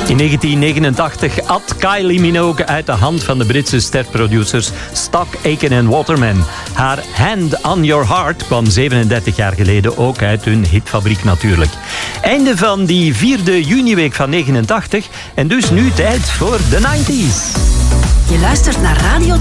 In 1989 at Kylie Minogue uit de hand van de Britse sterproducers Stock, Aitken & Waterman. Haar Hand on Your Heart kwam 37 jaar geleden ook uit hun hitfabriek natuurlijk. Einde van die 4e juniweek van 89 en dus nu tijd voor de 90s. Je luistert naar Radio 2.